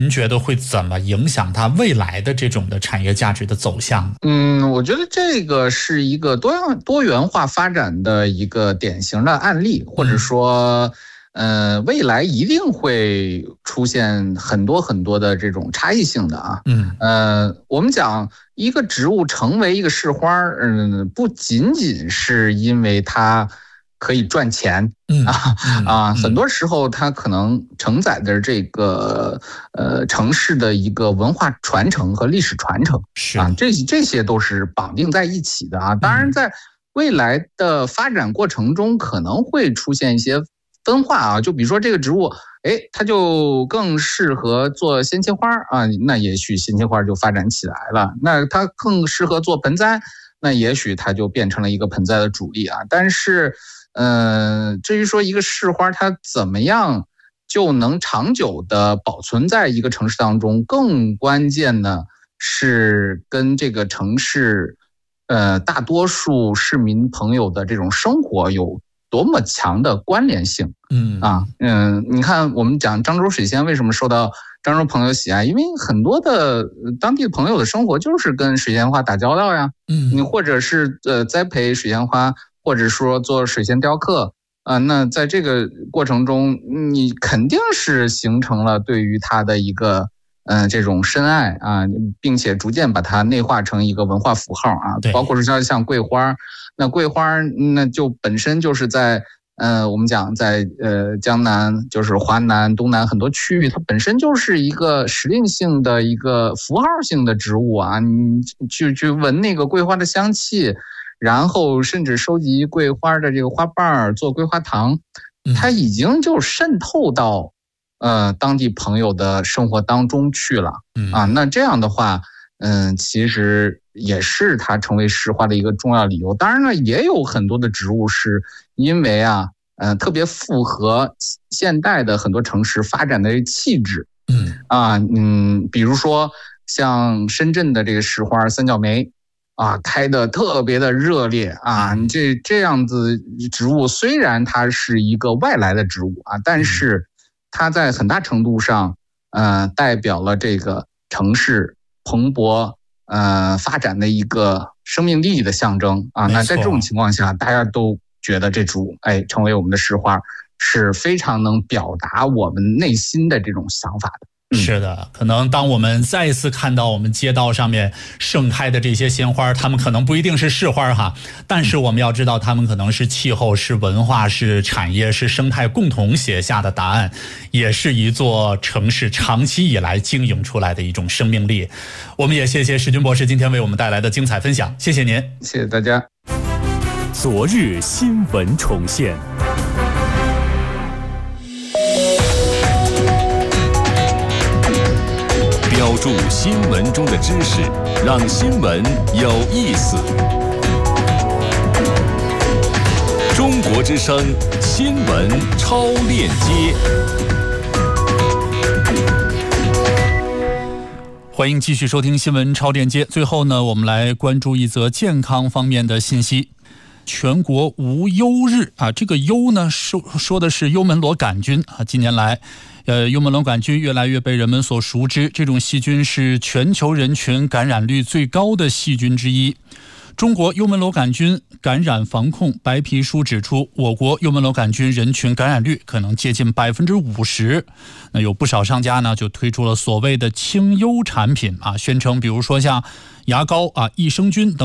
您觉得会怎么影响它未来的这种的产业价值的走向？ 我觉得这个是一个多元化发展的一个典型的案例，或者说未来一定会出现很多很多的这种差异性的啊。我们讲一个植物成为一个市花，不仅仅是因为它可以赚钱很多时候它可能承载的这个城市的一个文化传承和历史传承这些都是绑定在一起的啊。当然，在未来的发展过程中，可能会出现一些分化啊，就比如说这个植物，它就更适合做鲜切花啊，那也许鲜切花就发展起来了。那它更适合做盆栽，那也许它就变成了一个盆栽的主力啊。但是，至于说一个市花它怎么样就能长久的保存在一个城市当中，更关键的是跟这个城市，大多数市民朋友的这种生活有多么强的关联性。你看我们讲漳州水仙为什么受到漳州朋友喜爱，因为很多的当地朋友的生活就是跟水仙花打交道呀。你或者是栽培水仙花，或者说做水仙雕刻那在这个过程中，你肯定是形成了对于它的一个这种深爱啊，并且逐渐把它内化成一个文化符号啊。包括是像桂花，那桂花那就本身就是在我们讲在江南，就是华南、东南很多区域，它本身就是一个时令性的一个符号性的植物啊。你去闻那个桂花的香气，然后甚至收集桂花的这个花瓣做桂花糖，它已经就渗透到当地朋友的生活当中去了那这样的话，其实也是它成为市花的一个重要理由。当然了，也有很多的植物是因为特别符合现代的很多城市发展的气质。比如说像深圳的这个市花三角梅开得特别的热烈这样子植物虽然它是一个外来的植物但是它在很大程度上代表了这个城市蓬勃发展的一个生命力的象征那在这种情况下，大家都觉得这株成为我们的市花是非常能表达我们内心的这种想法的。 是的，可能当我们再一次看到我们街道上面盛开的这些鲜花，它们可能不一定是市花哈，但是我们要知道它们可能是气候、是文化、是产业、是生态共同写下的答案，也是一座城市长期以来经营出来的一种生命力。我们也谢谢石军博士今天为我们带来的精彩分享，谢谢您。 谢谢大家。 昨日新闻重现，标注新闻中的知识，让新闻有意思。中国之声新闻超链接， 欢迎继续收听新闻超链接。最后呢，我们来关注一则健康方面的信息。全国无忧日这个忧呢说的是幽门螺杆菌近年来幽门螺杆菌越来越被人们所熟知，这种细菌是全球人群感染率最高的细菌之一。中国幽门螺杆菌感染防控白皮书指出，我国幽门螺杆菌人群感染率可能接近50%。那有不少商家呢就推出了所谓的清幽产品宣称比如说像牙膏益生菌等